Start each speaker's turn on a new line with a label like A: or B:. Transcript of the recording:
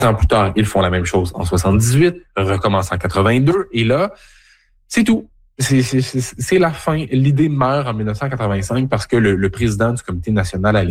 A: ans plus tard, ils font la même chose en 78, recommencent en 82, et là, c'est tout. C'est la fin. L'idée meurt en 1985 parce que le président du Comité national